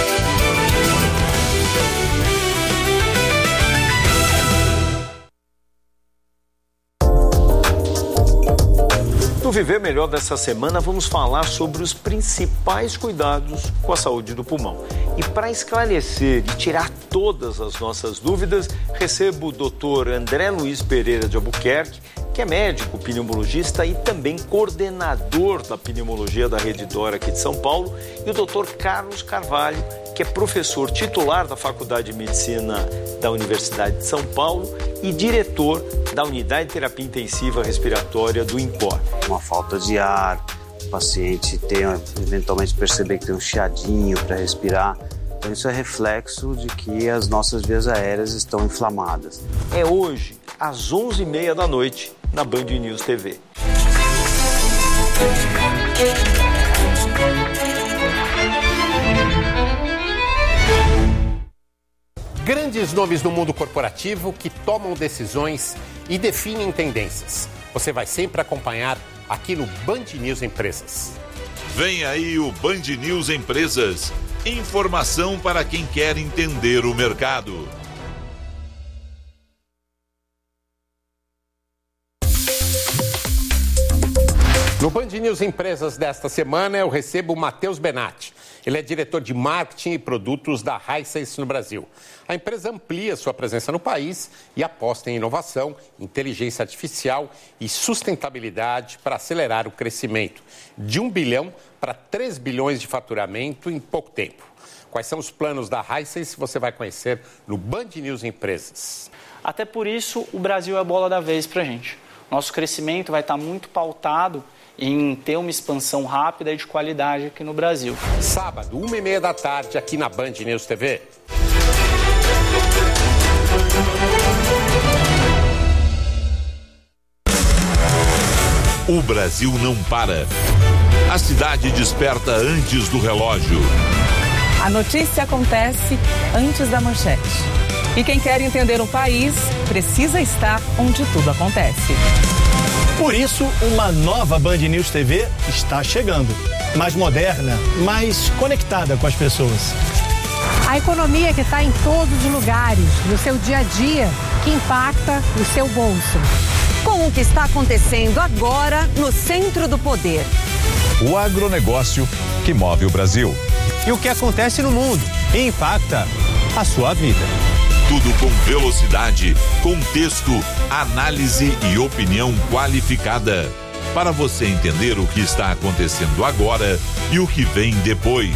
No Viver Melhor dessa semana, vamos falar sobre os principais cuidados com a saúde do pulmão. E para esclarecer e tirar todas as nossas dúvidas, recebo o doutor André Luiz Pereira de Albuquerque, que é médico, pneumologista e também coordenador da pneumologia da Rede Dora aqui de São Paulo, e o doutor Carlos Carvalho, que é professor titular da Faculdade de Medicina da Universidade de São Paulo e diretor da Unidade de Terapia Intensiva Respiratória do INCOR. Uma falta de ar, o paciente tem, eventualmente perceber que tem um chiadinho para respirar. Então isso é reflexo de que as nossas vias aéreas estão inflamadas. É hoje, às onze e meia da noite, na Band News T V. Grandes nomes do mundo corporativo que tomam decisões e definem tendências. Você vai sempre acompanhar aqui no Band News Empresas. Vem aí o Band News Empresas. Informação para quem quer entender o mercado. No Band News Empresas desta semana, eu recebo o Matheus Benatti. Ele é diretor de marketing e produtos da Hisense no Brasil. A empresa amplia sua presença no país e aposta em inovação, inteligência artificial e sustentabilidade para acelerar o crescimento de um bilhão para três bilhões de faturamento em pouco tempo. Quais são os planos da Hisense? Você vai conhecer no Band News Empresas. Até por isso, o Brasil é a bola da vez para a gente. Nosso crescimento vai estar muito pautado em ter uma expansão rápida e de qualidade aqui no Brasil. Sábado, uma e meia da tarde, aqui na Band News T V. O Brasil não para. A cidade desperta antes do relógio. A notícia acontece antes da manchete. E quem quer entender o país precisa estar onde tudo acontece. Por isso, uma nova Band News T V está chegando. Mais moderna, mais conectada com as pessoas. A economia que está em todos os lugares, no seu dia a dia, que impacta o seu bolso. Com o que está acontecendo agora no centro do poder. O agronegócio que move o Brasil. E o que acontece no mundo e impacta a sua vida. Tudo com velocidade, contexto, análise e opinião qualificada. Para você entender o que está acontecendo agora e o que vem depois.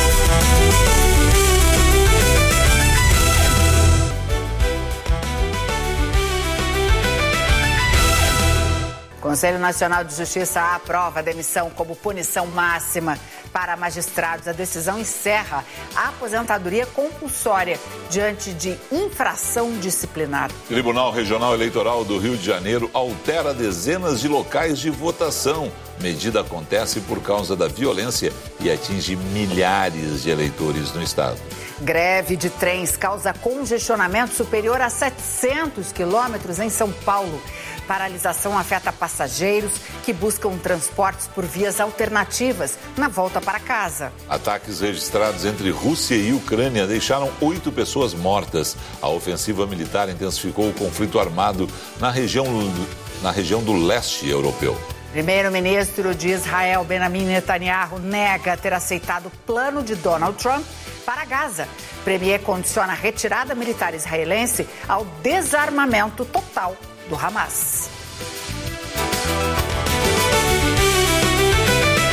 O Conselho Nacional de Justiça aprova a demissão como punição máxima para magistrados. A decisão encerra a aposentadoria compulsória diante de infração disciplinar. Tribunal Regional Eleitoral do Rio de Janeiro altera dezenas de locais de votação. Medida acontece por causa da violência e atinge milhares de eleitores no estado. Greve de trens causa congestionamento superior a setecentos quilômetros em São Paulo. Paralisação afeta passageiros que buscam transportes por vias alternativas na volta para casa. Ataques registrados entre Rússia e Ucrânia deixaram oito pessoas mortas. A ofensiva militar intensificou o conflito armado na região, na região do leste europeu. Primeiro-ministro de Israel, Benjamin Netanyahu, nega ter aceitado o plano de Donald Trump para Gaza. O premier condiciona a retirada militar israelense ao desarmamento total do Hamas.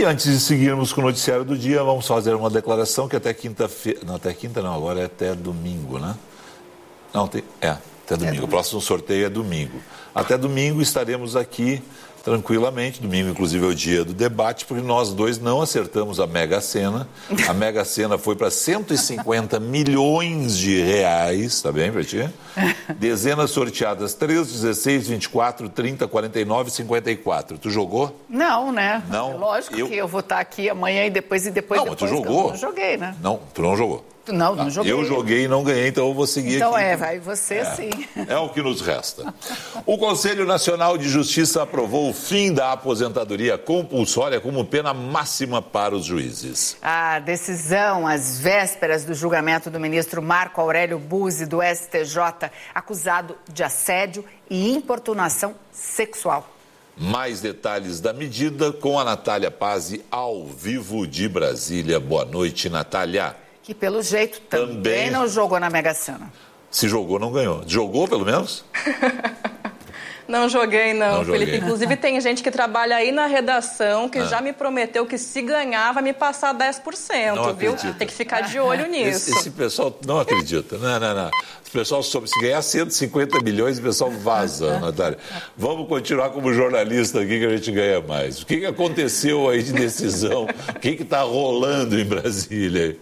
E antes de seguirmos com o noticiário do dia, vamos fazer uma declaração que até quinta-feira... Não, até quinta não, agora é até domingo, né? Não, tem... é, até domingo. É domingo. O próximo sorteio é domingo. Até domingo estaremos aqui tranquilamente. Domingo, inclusive, é o dia do debate, porque nós dois não acertamos a Mega Sena. A Mega Sena foi para cento e cinquenta milhões de reais, tá bem, pra ti? Dezenas sorteadas, três, dezesseis, vinte e quatro, trinta, quarenta e nove, cinquenta e quatro. Tu jogou? Não, né? Não. Lógico eu... que eu vou estar aqui amanhã e depois e depois. Não, depois tu jogou? Eu não joguei, né? Não, tu não jogou. Não, não joguei. Eu joguei e não ganhei, então eu vou seguir então aqui. Então é, vai você é, sim. É o que nos resta. O Conselho Nacional de Justiça aprovou o fim da aposentadoria compulsória como pena máxima para os juízes. A decisão, às vésperas do julgamento do ministro Marco Aurélio Buzzi, do S T J, acusado de assédio e importunação sexual. Mais detalhes da medida com a Natália Pazzi, ao vivo de Brasília. Boa noite, Natália. Que, pelo jeito, também, também não jogou na Mega Sena. Se jogou, não ganhou. Jogou, pelo menos? Não joguei, não, não Felipe. Joguei. Inclusive, tem gente que trabalha aí na redação que ah. já me prometeu que se ganhar vai me passar dez por cento, não viu? Acredita. Tem que ficar de olho nisso. Esse, esse pessoal não acredita. Não, não, não. O pessoal soube, se ganhar cento e cinquenta milhões, o pessoal vaza, Natália. Vamos continuar como jornalista aqui que a gente ganha mais. O que, que aconteceu aí de decisão? O que está rolando em Brasília?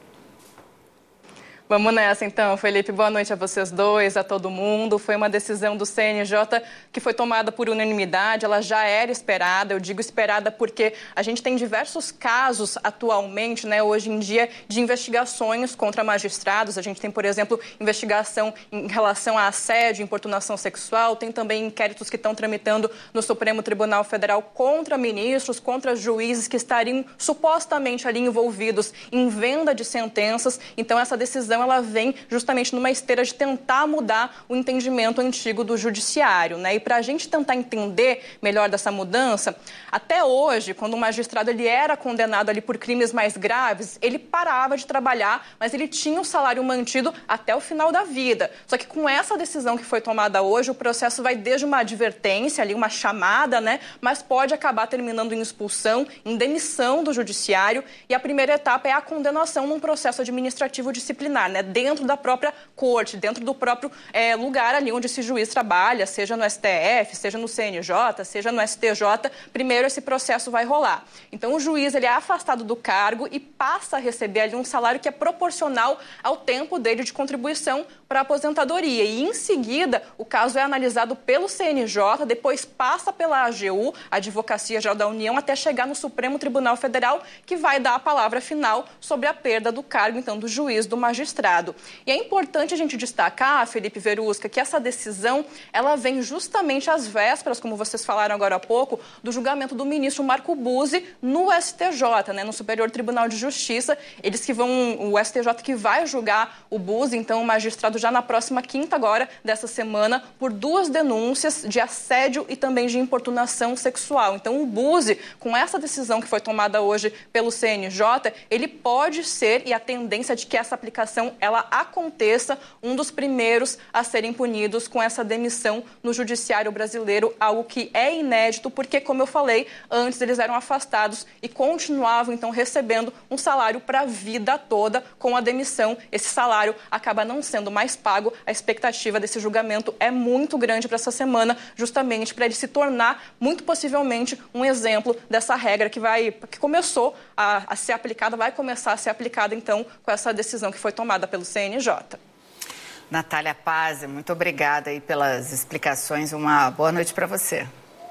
Vamos nessa então, Felipe. Boa noite a vocês dois, a todo mundo. Foi uma decisão do C N J que foi tomada por unanimidade, ela já era esperada. Eu digo esperada porque a gente tem diversos casos atualmente, né, hoje em dia, de investigações contra magistrados. A gente tem, por exemplo, investigação em relação a assédio, importunação sexual. Tem também inquéritos que estão tramitando no Supremo Tribunal Federal contra ministros, contra juízes que estariam supostamente ali envolvidos em venda de sentenças. Então, essa decisão ela vem justamente numa esteira de tentar mudar o entendimento antigo do judiciário, né? E para a gente tentar entender melhor dessa mudança, até hoje, quando o magistrado ele era condenado ali por crimes mais graves, ele parava de trabalhar, mas ele tinha o salário mantido até o final da vida. Só que com essa decisão que foi tomada hoje, o processo vai desde uma advertência, ali uma chamada, né? Mas pode acabar terminando em expulsão, em demissão do judiciário, e a primeira etapa é a condenação num processo administrativo disciplinar, né, dentro da própria corte, dentro do próprio é, lugar ali onde esse juiz trabalha, seja no S T F, seja no C N J, seja no S T J, primeiro esse processo vai rolar. Então o juiz ele é afastado do cargo e passa a receber ali um salário que é proporcional ao tempo dele de contribuição para a aposentadoria. E em seguida o caso é analisado pelo C N J, depois passa pela A G U, Advocacia Geral da União, até chegar no Supremo Tribunal Federal, que vai dar a palavra final sobre a perda do cargo, então, do juiz, do magistrado. E é importante a gente destacar, Felipe Verusca, que essa decisão ela vem justamente às vésperas, como vocês falaram agora há pouco, do julgamento do ministro Marco Buzzi no S T J, né, no Superior Tribunal de Justiça. Eles que vão, o S T J que vai julgar o Buzzi, então o magistrado já na próxima quinta agora dessa semana, por duas denúncias de assédio e também de importunação sexual. Então o Buzzi, com essa decisão que foi tomada hoje pelo C N J, ele pode ser, e a tendência de que essa aplicação ela aconteça, um dos primeiros a serem punidos com essa demissão no judiciário brasileiro, algo que é inédito, porque, como eu falei, antes eles eram afastados e continuavam, então, recebendo um salário para a vida toda. Com a demissão, esse salário acaba não sendo mais pago. A expectativa desse julgamento é muito grande para essa semana, justamente para ele se tornar, muito possivelmente, um exemplo dessa regra que vai, que começou a, a ser aplicada, vai começar a ser aplicada, então, com essa decisão que foi tomada pelo C N J. Natália Pazzi, muito obrigada aí pelas explicações. Uma boa noite para você.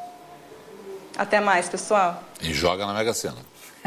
Até mais, pessoal. E joga na Mega Sena.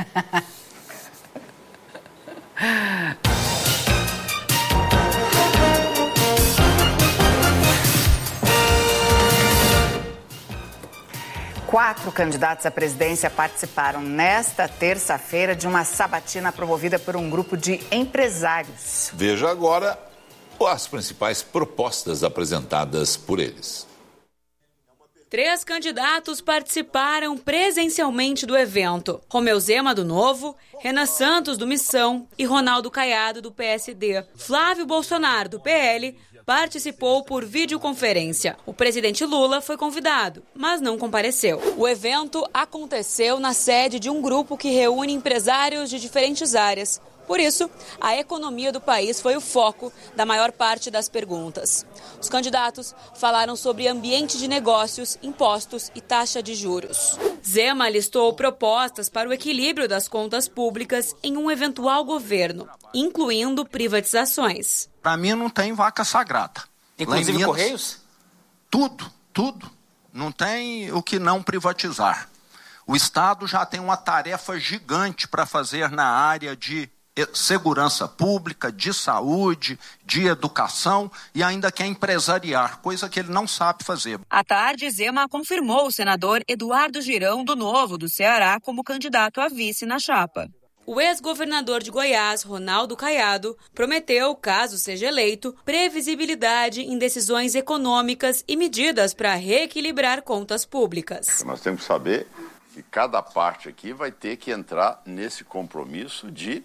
Quatro candidatos à presidência participaram nesta terça-feira de uma sabatina promovida por um grupo de empresários. Veja agora as principais propostas apresentadas por eles. Três candidatos participaram presencialmente do evento. Romeu Zema, do Novo, Renan Santos, do Missão e Ronaldo Caiado, do P S D. Flávio Bolsonaro, do P L, participou por videoconferência. O presidente Lula foi convidado, mas não compareceu. O evento aconteceu na sede de um grupo que reúne empresários de diferentes áreas. Por isso, a economia do país foi o foco da maior parte das perguntas. Os candidatos falaram sobre ambiente de negócios, impostos e taxa de juros. Zema listou propostas para o equilíbrio das contas públicas em um eventual governo, incluindo privatizações. Para mim não tem vaca sagrada. Inclusive Minas, Correios? Tudo, tudo. Não tem o que não privatizar. O Estado já tem uma tarefa gigante para fazer na área de segurança pública, de saúde, de educação e ainda quer empresariar, coisa que ele não sabe fazer. À tarde, Zema confirmou o senador Eduardo Girão, do Novo, do Ceará, como candidato a vice na chapa. O ex-governador de Goiás, Ronaldo Caiado, prometeu, caso seja eleito, previsibilidade em decisões econômicas e medidas para reequilibrar contas públicas. Nós temos que saber que cada parte aqui vai ter que entrar nesse compromisso de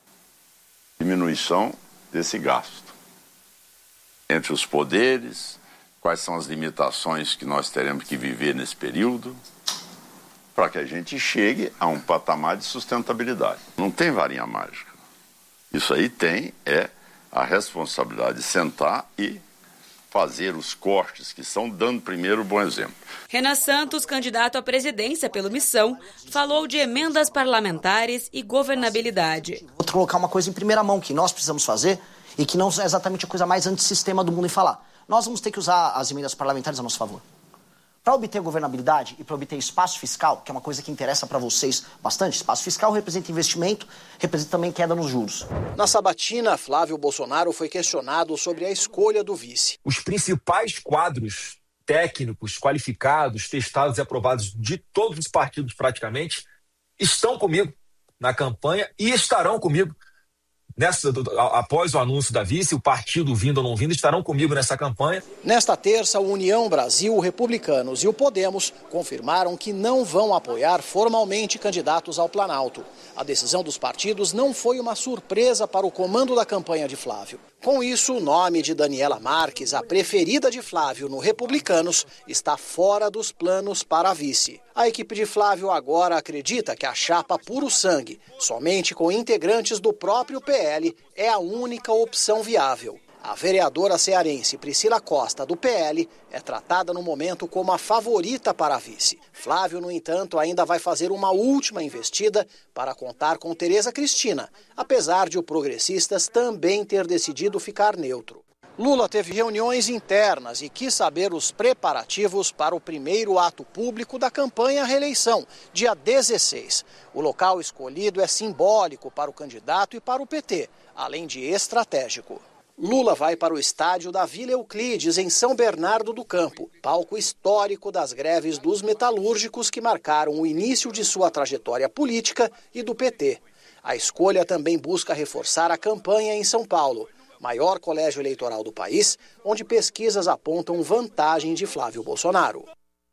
diminuição desse gasto. Entre os poderes, quais são as limitações que nós teremos que viver nesse período, para que a gente chegue a um patamar de sustentabilidade. Não tem varinha mágica. Isso aí tem é a responsabilidade de sentar e fazer os cortes que estão dando primeiro um bom exemplo. Renan Santos, candidato à presidência pelo Missão, falou de emendas parlamentares e governabilidade. Vou colocar uma coisa em primeira mão que nós precisamos fazer e que não é exatamente a coisa mais antissistema do mundo em falar. Nós vamos ter que usar as emendas parlamentares a nosso favor. Para obter governabilidade e para obter espaço fiscal, que é uma coisa que interessa para vocês bastante, espaço fiscal representa investimento, representa também queda nos juros. Na sabatina, Flávio Bolsonaro foi questionado sobre a escolha do vice. Os principais quadros técnicos, qualificados, testados e aprovados de todos os partidos praticamente, estão comigo na campanha e estarão comigo. Nessa, após o anúncio da vice, o partido vindo ou não vindo estarão comigo nessa campanha. Nesta terça, o União Brasil, o Republicanos e o Podemos confirmaram que não vão apoiar formalmente candidatos ao Planalto. A decisão dos partidos não foi uma surpresa para o comando da campanha de Flávio. Com isso, o nome de Daniela Marques, a preferida de Flávio no Republicanos, está fora dos planos para a vice. A equipe de Flávio agora acredita que a chapa puro sangue, somente com integrantes do próprio P L, é a única opção viável. A vereadora cearense Priscila Costa, do P L, é tratada no momento como a favorita para a vice. Flávio, no entanto, ainda vai fazer uma última investida para contar com Tereza Cristina, apesar de o Progressistas também ter decidido ficar neutro. Lula teve reuniões internas e quis saber os preparativos para o primeiro ato público da campanha à reeleição, dia dezesseis. O local escolhido é simbólico para o candidato e para o P T, além de estratégico. Lula vai para o estádio da Vila Euclides, em São Bernardo do Campo, palco histórico das greves dos metalúrgicos que marcaram o início de sua trajetória política e do P T. A escolha também busca reforçar a campanha em São Paulo, maior colégio eleitoral do país, onde pesquisas apontam vantagem de Flávio Bolsonaro.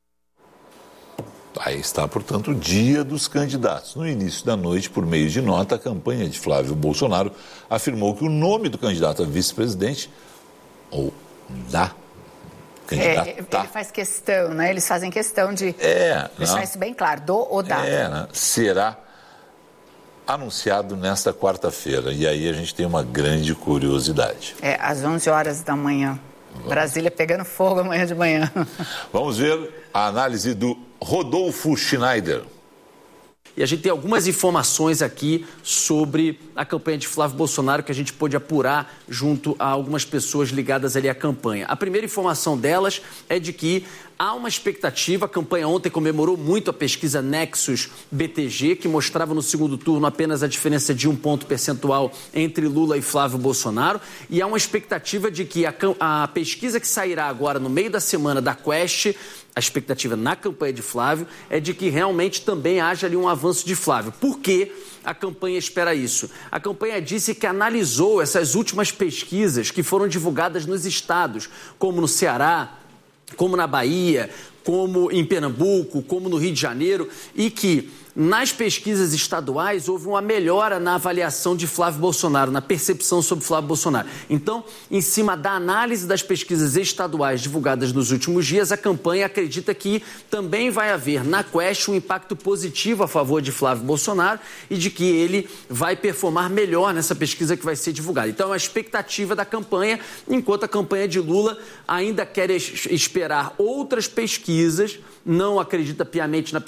Aí está, portanto, o dia dos candidatos. No início da noite, por meio de nota, a campanha de Flávio Bolsonaro afirmou que o nome do candidato a vice-presidente, ou da candidata... É, ele faz questão, né? Eles fazem questão de é, deixar não, isso bem claro, do ou da. É, né? Será anunciado nesta quarta-feira. E aí a gente tem uma grande curiosidade. É, às onze horas da manhã. Vamos. Brasília pegando fogo amanhã de manhã. Vamos ver a análise do Rodolfo Schneider. E a gente tem algumas informações aqui sobre a campanha de Flávio Bolsonaro que a gente pôde apurar junto a algumas pessoas ligadas ali à campanha. A primeira informação delas é de que há uma expectativa, a campanha ontem comemorou muito a pesquisa Nexus B T G, que mostrava no segundo turno apenas a diferença de um ponto percentual entre Lula e Flávio Bolsonaro, e há uma expectativa de que a, a pesquisa que sairá agora no meio da semana da Quest, a expectativa na campanha de Flávio é de que realmente também haja ali um avanço de Flávio. Por que a campanha espera isso? A campanha disse que analisou essas últimas pesquisas que foram divulgadas nos estados, como no Ceará, como na Bahia, como em Pernambuco, como no Rio de Janeiro, e que nas pesquisas estaduais houve uma melhora na avaliação de Flávio Bolsonaro, na percepção sobre Flávio Bolsonaro. Então, em cima da análise das pesquisas estaduais divulgadas nos últimos dias, a campanha acredita que também vai haver na Quest um impacto positivo a favor de Flávio Bolsonaro e de que ele vai performar melhor nessa pesquisa que vai ser divulgada. Então, é uma expectativa da campanha, enquanto a campanha de Lula ainda quer es- esperar outras pesquisas, não acredita piamente na